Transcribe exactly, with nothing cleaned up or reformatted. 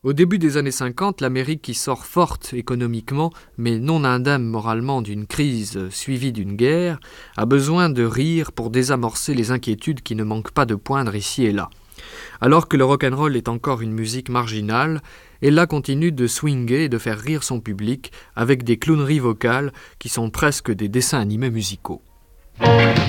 Au début des années cinquante, l'Amérique qui sort forte économiquement, mais non indemne moralement d'une crise suivie d'une guerre, a besoin de rire pour désamorcer les inquiétudes qui ne manquent pas de poindre ici et là. Alors que le rock'n'roll est encore une musique marginale, Ella continue de swinger et de faire rire son public avec des clowneries vocales qui sont presque des dessins animés musicaux.